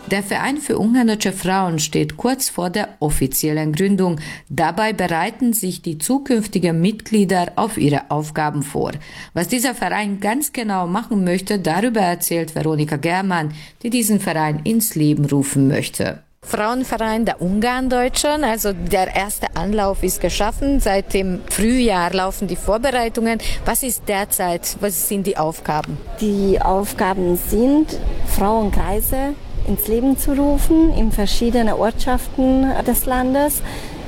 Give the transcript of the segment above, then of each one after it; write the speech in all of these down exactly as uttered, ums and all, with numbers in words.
Der Verein für ungarisch-deutsche Frauen steht kurz vor der offiziellen Gründung. Dabei bereiten sich die zukünftigen Mitglieder auf ihre Aufgaben vor. Was dieser Verein ganz genau machen möchte, darüber erzählt Veronika Germann, die diesen Verein ins Leben rufen möchte. Frauenverein der Ungarn-Deutschen, also der erste Anlauf ist geschaffen. Seit dem Frühjahr laufen die Vorbereitungen. Was ist derzeit, was sind die Aufgaben? Die Aufgaben sind, Frauenkreise ins Leben zu rufen in verschiedenen Ortschaften des Landes,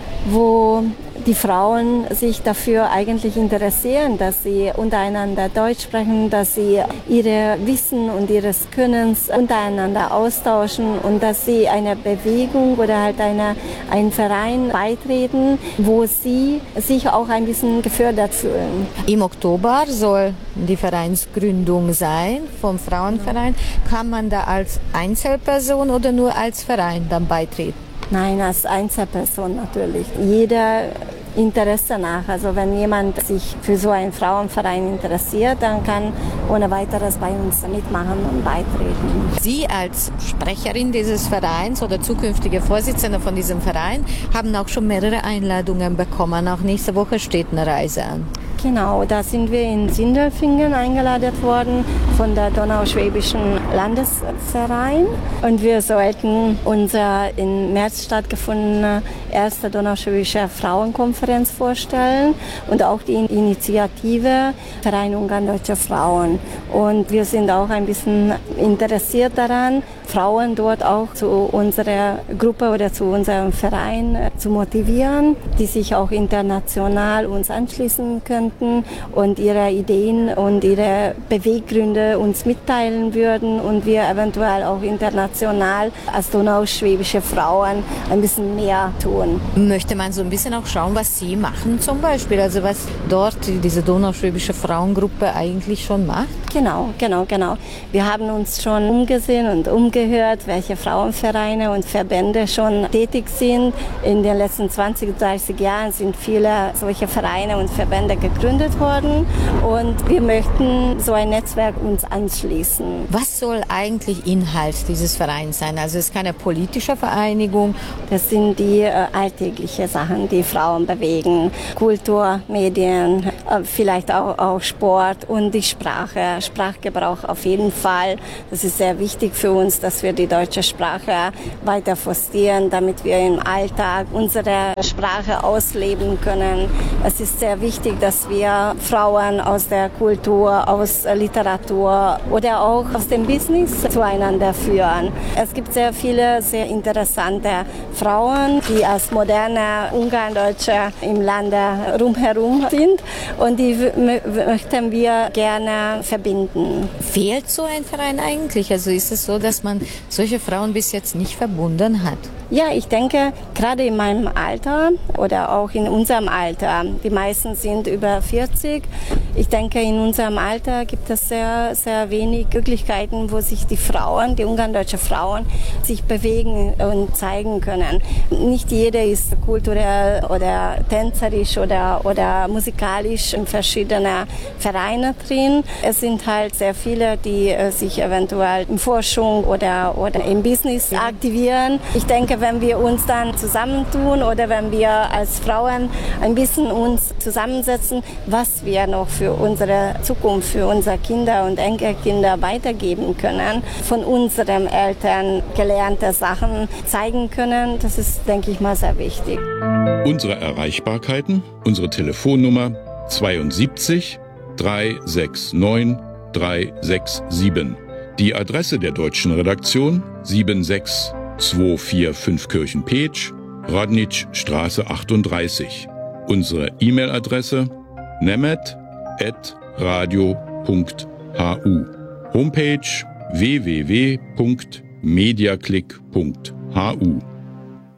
wo die Frauen sich dafür eigentlich interessieren, dass sie untereinander Deutsch sprechen, dass sie ihre Wissen und ihres Könnens untereinander austauschen und dass sie einer Bewegung oder halt einer, einen Verein beitreten, wo sie sich auch ein bisschen gefördert fühlen. Im Oktober soll die Vereinsgründung sein vom Frauenverein. Kann man da als Einzelperson oder nur als Verein dann beitreten? Nein, als Einzelperson natürlich. Jeder Interesse nach. Also wenn jemand sich für so einen Frauenverein interessiert, dann kann ohne weiteres bei uns mitmachen und beitreten. Sie als Sprecherin dieses Vereins oder zukünftige Vorsitzende von diesem Verein haben auch schon mehrere Einladungen bekommen. Auch nächste Woche steht eine Reise an. Genau, da sind wir in Sindelfingen eingeladen worden von der Donauschwäbischen Landesverein. Und wir sollten unser im März stattgefundene erste Donauschwäbische Frauenkonferenz vorstellen und auch die Initiative Verein Ungarn-Deutsche Frauen. Und wir sind auch ein bisschen interessiert daran, Frauen dort auch zu unserer Gruppe oder zu unserem Verein zu motivieren, die sich auch international uns anschließen könnten und ihre Ideen und ihre Beweggründe uns mitteilen würden und wir eventuell auch international als donauschwäbische Frauen ein bisschen mehr tun. Möchte man so ein bisschen auch schauen, was Sie machen zum Beispiel, also was dort diese donauschwäbische Frauengruppe eigentlich schon macht? Genau, genau, genau. Wir haben uns schon umgesehen und umgehört, welche Frauenvereine und Verbände schon tätig sind. In den letzten zwanzig, dreißig Jahren sind viele solche Vereine und Verbände gegründet worden und wir möchten so ein Netzwerk uns anschließen. Was soll eigentlich Inhalt dieses Vereins sein? Also es ist keine politische Vereinigung. Das sind die äh, alltäglichen Sachen, die Frauen bewegen. Kultur, Medien, äh, vielleicht auch, auch Sport und die Sprache. Sprachgebrauch auf jeden Fall. Das ist sehr wichtig für uns, dass wir die deutsche Sprache weiter forcieren, damit wir im Alltag unsere Sprache ausleben können. Es ist sehr wichtig, dass wir Frauen aus der Kultur, aus Literatur oder auch aus dem Business zueinander führen. Es gibt sehr viele sehr interessante Frauen, die als moderne Ungarn-Deutsche im Lande rumherum sind und die möchten wir gerne verbinden. Fehlt so ein Verein eigentlich? Also ist es so, dass man solche Frauen bis jetzt nicht verbunden hat? Ja, ich denke, gerade in meinem Alter oder auch in unserem Alter, die meisten sind über vierzig, ich denke, in unserem Alter gibt es sehr, sehr wenig Möglichkeiten, wo sich die Frauen, die ungarn-deutsche Frauen, sich bewegen und zeigen können. Nicht jeder ist kulturell oder tänzerisch oder, oder musikalisch in verschiedenen Vereinen drin. Es sind halt sehr viele, die sich eventuell in Forschung oder, oder im Business aktivieren. Ich denke, wenn wir uns dann zusammentun oder wenn wir als Frauen ein bisschen uns zusammensetzen, was wir noch für unsere Zukunft, für unsere Kinder und Enkelkinder weitergeben können, von unseren Eltern gelernte Sachen zeigen können, das ist, denke ich mal, sehr wichtig. Unsere Erreichbarkeiten, unsere Telefonnummer zweiundsiebzig dreihundertneunundsechzig dreihundertsiebenundsechzig. Die Adresse der deutschen Redaktion sieben sechs zwei vier fünf Kirchenpetsch, Radnitzstraße achtunddreißig. Unsere E-Mail-Adresse nemet at radio punkt hu. Homepage w w w punkt mediaclick punkt hu.